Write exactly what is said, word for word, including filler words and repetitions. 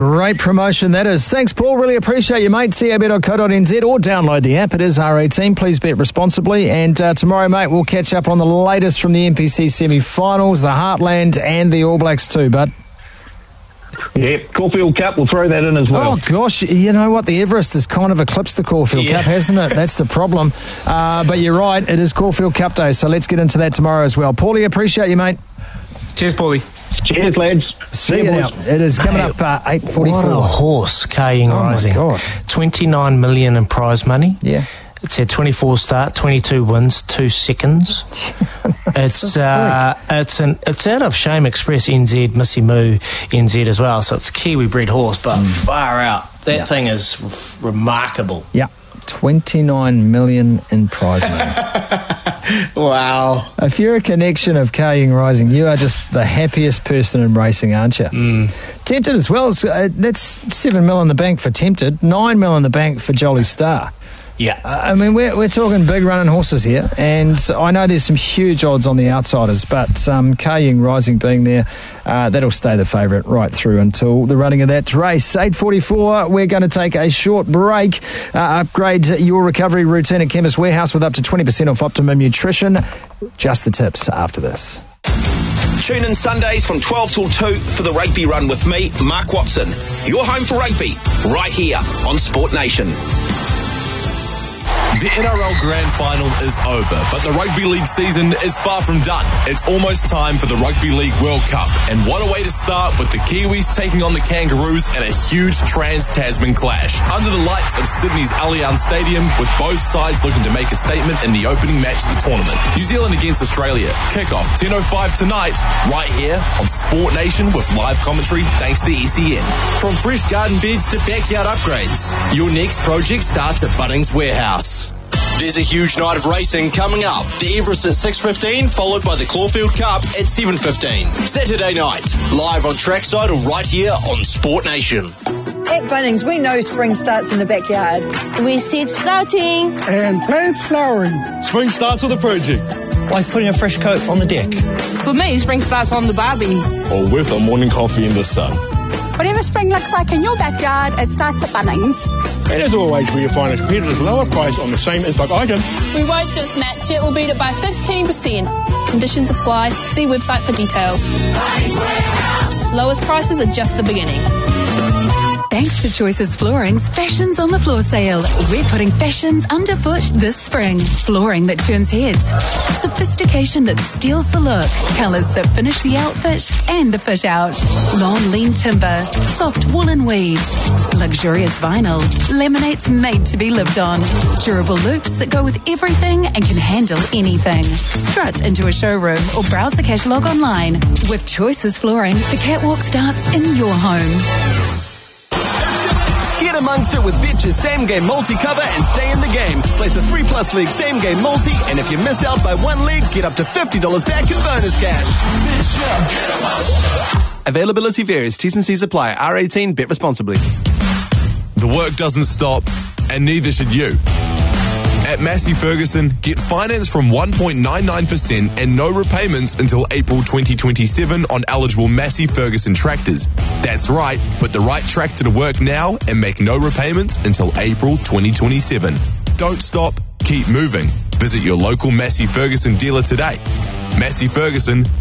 Great promotion that is. Thanks, Paul. Really appreciate you, mate. C A B dot co dot n z or download the app. It is R eighteen. Please bet responsibly. And uh, tomorrow, mate, we'll catch up on the latest from the N P C semi-finals, the Heartland and the All Blacks too, bud. Yeah, Caulfield Cup, we'll throw that in as well. Oh, gosh, you know what? The Everest has kind of eclipsed the Caulfield yeah. Cup, hasn't it? That's the problem. Uh, but you're right, it is Caulfield Cup Day, so let's get into that tomorrow as well. Paulie, appreciate you, mate. Cheers, Paulie. Cheers, lads. See you now. It is coming Hey, up uh, eight forty-four. What a horse, Kaying Oh, Rising. my God. twenty-nine million in prize money. Yeah. It's had twenty-four start, twenty-two wins, two seconds. it's uh, it's an it's out of Shame Express N Z, Missy Moo N Z as well. So it's a Kiwi bred horse, but mm. far out. That yeah. thing is f- remarkable. Yeah. twenty-nine million in prize money. Wow. If you're a connection of Kaying Rising, you are just the happiest person in racing, aren't you? Mm. Tempted as well. Uh, that's seven mil in the bank for Tempted, nine mil in the bank for Jolly Star. Yeah. I mean, we're, we're talking big running horses here, and I know there's some huge odds on the outsiders, but um, Kaying Rising being there, uh, that'll stay the favourite right through until the running of that race. eight forty-four, we're going to take a short break. Uh, upgrade your recovery routine at Chemist Warehouse with up to twenty percent off Optimum Nutrition. Just the tips after this. Tune in Sundays from twelve till two for the Rugby Run with me, Mark Watson. Your home for rugby, right here on Sport Nation. The N R L Grand Final is over, but the Rugby League season is far from done. It's almost time for the Rugby League World Cup, and what a way to start with the Kiwis taking on the Kangaroos in a huge Trans-Tasman clash. Under the lights of Sydney's Allianz Stadium, with both sides looking to make a statement in the opening match of the tournament. New Zealand against Australia. Kick-off ten oh five tonight, right here on Sport Nation with live commentary thanks to E C N. From fresh garden beds to backyard upgrades, your next project starts at Bunnings Warehouse. There's a huge night of racing coming up. The Everest at six fifteen, followed by the Caulfield Cup at seven fifteen. Saturday night, live on Trackside or right here on Sport Nation. At Bunnings, we know spring starts in the backyard. We seed sprouting. And plants flowering. Spring starts with a project. Like putting a fresh coat on the deck. For me, spring starts on the barbie. Or with a morning coffee in the sun. Whatever spring looks like in your backyard, it starts at Bunnings. And as always, we find a competitor's lower price on the same in-stock item. We won't just match it, we'll beat it by fifteen percent. Conditions apply. See website for details. Lowest prices are just the beginning. Thanks to Choices Flooring's Fashions on the Floor sale. We're putting fashions underfoot this spring. Flooring that turns heads. Sophistication that steals the look. Colours that finish the outfit and the fit out. Long lean timber. Soft woolen weaves. Luxurious vinyl. Laminates made to be lived on. Durable loops that go with everything and can handle anything. Strut into a showroom or browse the catalogue online. With Choices Flooring, the catwalk starts in your home. Get amongst it with Betcha's Same Game Multi cover and stay in the game. Place a three plus league Same Game Multi, and if you miss out by one league, get up to fifty dollars back in bonus cash. Availability varies. T's and C's apply. R eighteen. Bet responsibly. The work doesn't stop, and neither should you. At Massey Ferguson, get finance from one point nine nine percent and no repayments until April twenty twenty-seven on eligible Massey Ferguson tractors. That's right, put the right tractor to work now and make no repayments until April twenty twenty-seven. Don't stop, keep moving. Visit your local Massey Ferguson dealer today. Massey Ferguson,